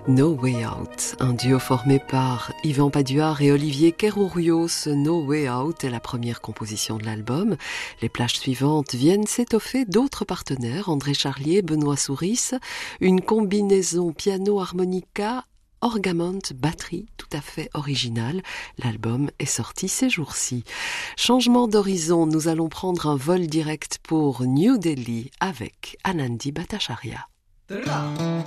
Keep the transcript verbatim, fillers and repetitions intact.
No Way Out, un duo formé par Yvan Paduard et Olivier Kerrourios. No Way Out est la première composition de l'album. Les plages suivantes viennent s'étoffer d'autres partenaires, André Charlier, Benoît Souris, une combinaison piano-harmonica, orgamont, batterie, tout à fait originale. L'album est sorti ces jours-ci. Changement d'horizon, nous allons prendre un vol direct pour New Delhi avec Anandi Bhattacharya.